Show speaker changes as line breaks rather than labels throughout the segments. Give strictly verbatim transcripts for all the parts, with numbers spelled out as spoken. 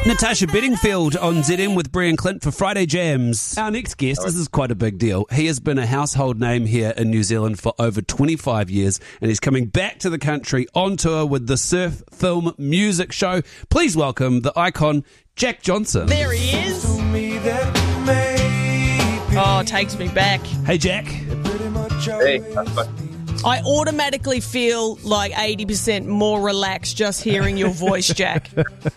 Natasha Bedingfield on Z M with Brian Clint for Friday Jams. Our next guest, this is quite a big deal. He has been a household name here in New Zealand for over twenty-five years, and he's coming back to the country on tour with the Surf Film Music Show. Please welcome the icon, Jack Johnson.
There he is. Oh, it takes me back.
Hey, Jack.
Hey, that's fun.
I automatically feel like eighty percent more relaxed just hearing your voice, Jack.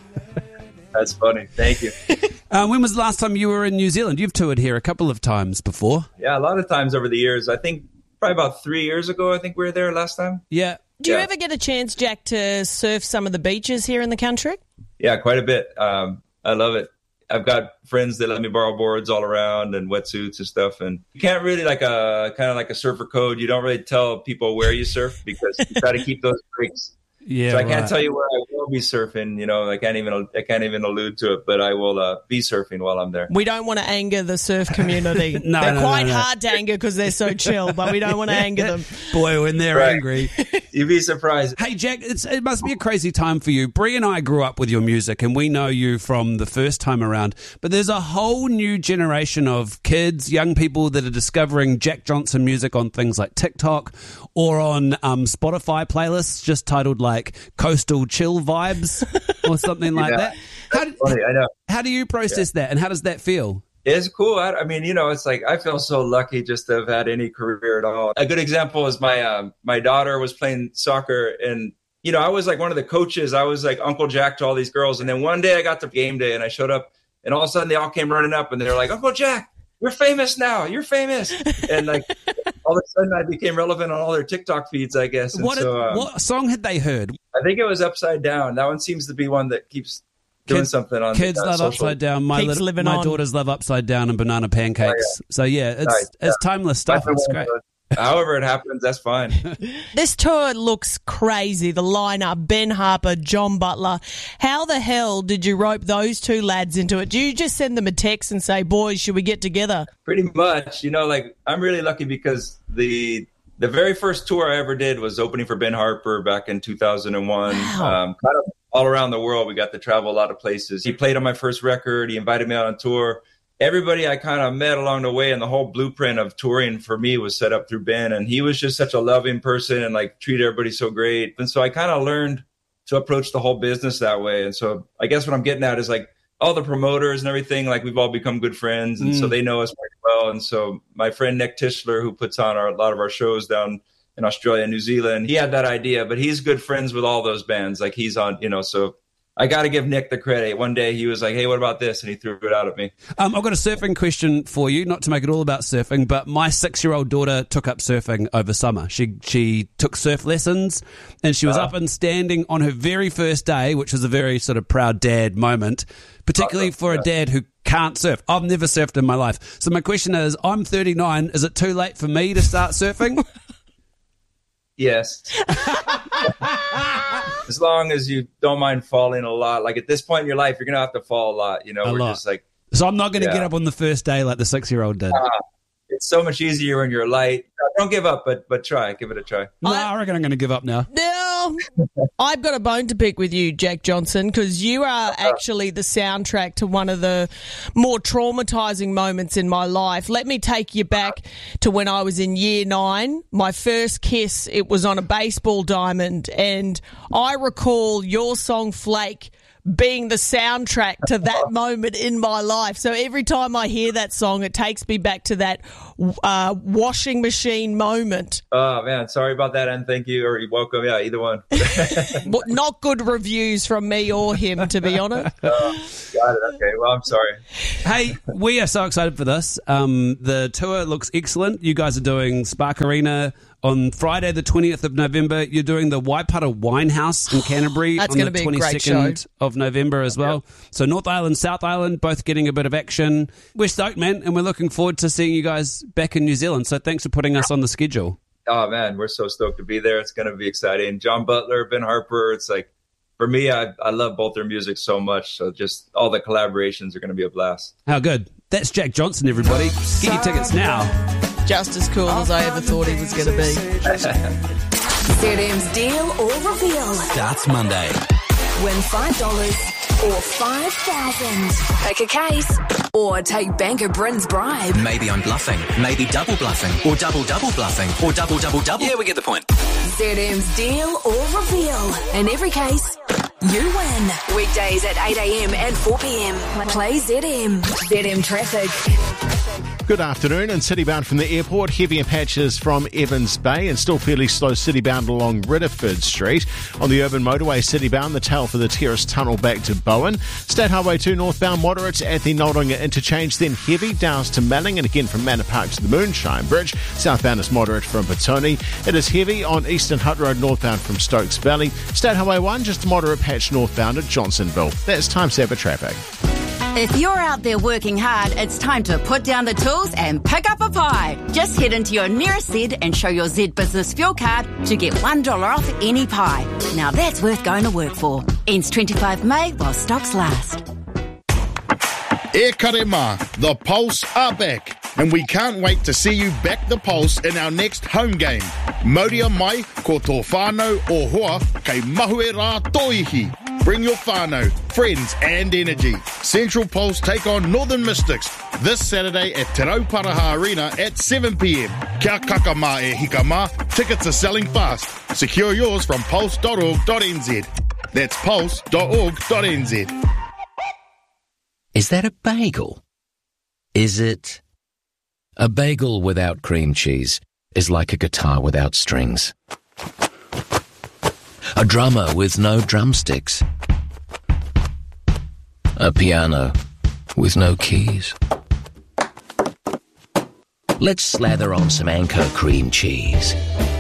That's funny. Thank you.
Uh, when was the last time you were in New Zealand? You've toured here a couple of times before.
Yeah, a lot of times over the years. I think probably about three years ago, I think we were there last time.
Yeah.
Do you
Yeah.
ever get a chance, Jack, to surf some of the beaches here in the country?
Yeah, quite a bit. Um, I love it. I've got friends that let me borrow boards all around and wetsuits and stuff. And you can't really like a kind of like a surfer code. You don't really tell people where you surf because you try to keep those breaks.
Yeah,
so I can't
right.
tell you where I will be surfing. You know, I can't even I can't even allude to it, but I will uh, be surfing while I'm there.
We don't want to anger the surf community.
No,
they're
no,
quite
no, no.
hard to anger because they're so chill, but we don't want to anger them.
Boy, when they're
Right.
angry.
You'd be surprised.
Hey, Jack, it's, it must be a crazy time for you. Brie and I grew up with your music, and we know you from the first time around. But there's a whole new generation of kids, young people that are discovering Jack Johnson music on things like TikTok or on um, Spotify playlists just titled like Coastal Chill Vibes or something like
Yeah.
that. How do,
Funny, I know.
how do you process that, and how does that feel?
It's cool. I, I mean, you know, it's like I feel so lucky just to have had any career at all. A good example is my um, my daughter was playing soccer, and you know, I was like one of the coaches. I was like Uncle Jack to all these girls, and then one day I got to game day, and I showed up, and all of a sudden they all came running up, and they were like, "Uncle Jack, you're famous now. You're famous!" And like all of a sudden I became relevant on all their TikTok feeds, I guess. And
What,
so, um,
what song had they heard?
I think it was Upside Down. That one seems to be one that keeps doing
Kids-
something on
Kids
uh,
love
social.
Upside Down. My,
Keeps
lit-
living
my
on.
daughters love Upside Down and banana pancakes. So yeah, it's
Nice,
it's timeless stuff.
That's
It's
the
great.
one, but however it happens, that's fine.
This tour looks crazy. The lineup, Ben Harper, John Butler. How the hell did you rope those two lads into it? Do you just send them a text and say, boys, should we get together?
Pretty much, you know, like I'm really lucky because the the very first tour I ever did was opening for Ben Harper back in two thousand one.
Wow.
Um, kind of all around the world, we got to travel a lot of places. He played on my first record. He invited me out on tour. Everybody I kind of met along the way, and the whole blueprint of touring for me was set up through Ben. And he was just such a loving person and like treated everybody so great. And so I kind of learned to approach the whole business that way. And so I guess what I'm getting at is like all the promoters and everything, like we've all become good friends. And
Mm.
so they know us very well. And so my friend Nick Tischler, who puts on our, a lot of our shows down in Australia and New Zealand, he had that idea, but he's good friends with all those bands. Like he's on, you know, so I got to give Nick the credit. One day he was like, hey, what about this? And he threw it out at me.
Um, I've got a surfing question for you, not to make it all about surfing, but my six-year-old daughter took up surfing over summer. She she took surf lessons, and she was
Uh.
up and standing on her very first day, which was a very sort of proud dad moment, particularly
Awesome.
for a
Yeah.
dad who can't surf. I've never surfed in my life. So my question is, I'm thirty-nine. Is it too late for me to start surfing?
Yes. As long as you don't mind falling a lot. Like at this point in your life, you're going to have to fall a lot. You know,
A
we're
lot.
just like,
So I'm not going to
Yeah.
get up on the first day like the six-year-old did.
ah, it's so much easier when you're light. Don't give up, but but try. Give it a try.
No, I reckon I'm going to give up now.
No, I've got a bone to pick with you, Jack Johnson, because you are actually the soundtrack to one of the more traumatizing moments in my life. Let me take you back to when I was in year nine. My first kiss, it was on a baseball diamond, and I recall your song Flake being the soundtrack to that moment in my life. So every time I hear that song, it takes me back to that uh, washing machine moment.
Oh, man. Sorry about that. And thank you. Or you're welcome. Yeah, either one.
Well, not good reviews from me or him, to be honest.
Uh, got it. Okay. Well, I'm sorry.
Hey, we are so excited for this. Um, the tour looks excellent. You guys are doing Spark Arena on Friday, the twentieth of November. You're doing the Waipara Winehouse in Canterbury
That's
on
gonna
the
be a great
twenty-second
show.
of November as well. So North Island, South Island, both getting a bit of action. We're stoked, man, and we're looking forward to seeing you guys back in New Zealand. So thanks for putting us on the schedule.
Oh, man. We're so stoked to be there. It's going to be exciting. John Butler, Ben Harper. It's like, for me, I, I love both their music so much. So just all the collaborations are going to be a blast.
How good. That's Jack Johnson, everybody. Get your tickets now.
Just as cool as I ever thought he was going to be.
Z M's Deal or Reveal.
Starts Monday.
Win five dollars or five thousand dollars. Pick a case or take Banker Bryn's bribe.
Maybe I'm bluffing, maybe double bluffing, or double double bluffing, or double double double. Yeah, we get the point.
Z M's Deal or Reveal. In every case, you win. Weekdays at eight a.m. and four p.m. Play Z M. Z M Traffic.
Good afternoon, and citybound from the airport, heavier patches from Evans Bay and still fairly slow citybound along Ridderford Street. On the urban motorway citybound, the tail for the Terrace Tunnel back to Bowen. State Highway two northbound moderates at the Noldinga interchange, then heavy Downs to Manning, and again from Manor Park to the Moonshine Bridge. Southbound is moderate from Petone. It is heavy on Eastern Hutt Road northbound from Stokes Valley. State Highway one, just a moderate patch northbound at Johnsonville. That's Time Saver Traffic.
If you're out there working hard, it's time to put down the tools and pick up a pie. Just head into your nearest Z and show your Z Business Fuel Card to get one dollar off any pie. Now that's worth going to work for. Ends twenty-fifth of May while stocks last.
E karema, the Pulse are back, and we can't wait to see you back the Pulse in our next home game. Mauria mai ko tō whānau o hoa kei mahue rā toihi. Bring your whānau, friends and energy. Central Pulse take on Northern Mystics this Saturday at Te Rauparaha Arena at seven p.m. Kia kakama e hikama. Tickets are selling fast. Secure yours from pulse dot org dot n z. That's pulse dot org dot n z.
Is that a bagel? Is it? A bagel without cream cheese is like a guitar without strings. A drummer with no drumsticks. A piano with no keys. Let's slather on some Anchor cream cheese.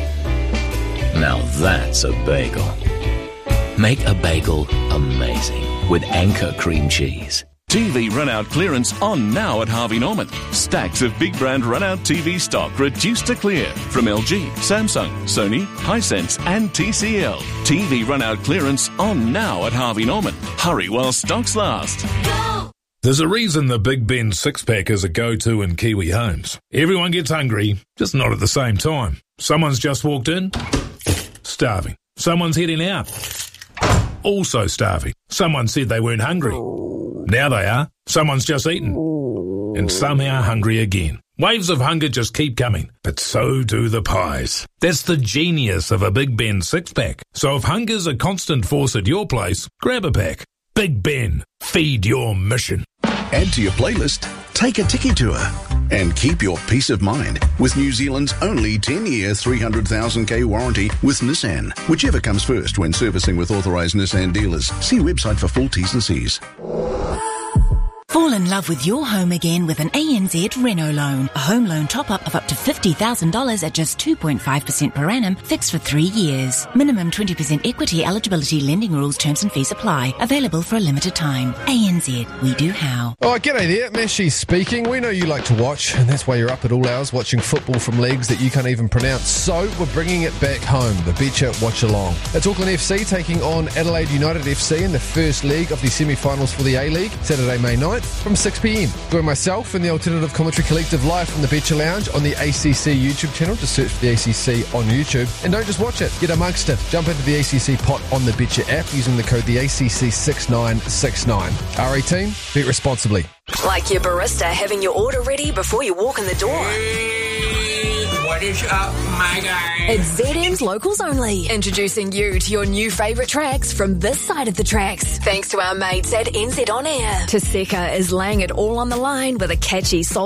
Now that's a bagel. Make a bagel amazing with Anchor cream cheese.
T V run-out clearance on now at Harvey Norman. Stacks of big brand run-out T V stock reduced to clear from L G, Samsung, Sony, Hisense and T C L. T V run-out clearance on now at Harvey Norman. Hurry while stocks last.
Go! There's a reason the Big Ben six-pack is a go-to in Kiwi homes. Everyone gets hungry, just not at the same time. Someone's just walked in, starving. Someone's heading out, also starving. Someone said they weren't hungry. Now they are. Someone's just eaten. And somehow hungry again. Waves of hunger just keep coming, but so do the pies. That's the genius of a Big Ben six-pack. So if hunger's a constant force at your place, grab a pack. Big Ben, feed your mission.
Add to your playlist, take a tiki tour, and keep your peace of mind with New Zealand's only ten-year, three hundred thousand k warranty with Nissan. Whichever comes first when servicing with authorised Nissan dealers. See website for full T's and C's.
Fall in love with your home again with an A N Z Reno loan. A home loan top-up of up to fifty thousand dollars at just two point five percent per annum, fixed for three years. Minimum twenty percent equity eligibility, lending rules, terms and fees apply. Available for a limited time. A N Z, we do how.
Oh, g'day there, Mashi speaking. We know you like to watch, and that's why you're up at all hours watching football from leagues that you can't even pronounce. So, we're bringing it back home, the Betcha Watch Along. It's Auckland F C taking on Adelaide United F C in the first leg of the semi-finals for the A-League, Saturday, May ninth. From six p.m. Join myself and the Alternative Commentary Collective live from the Betcha Lounge on the A C C YouTube channel. Just search for the A C C on YouTube. And don't just watch it, get amongst it. Jump into the A C C pot on the Betcha app using the code the A C C six nine six nine. R eighteen, bet responsibly.
Like your barista having your order ready before you walk in the door.
What is up, my guy?
It's Z M's Locals Only, introducing you to your new favourite tracks from this side of the tracks. Thanks to our mates at N Z On Air. Taseka is laying it all on the line with a catchy soul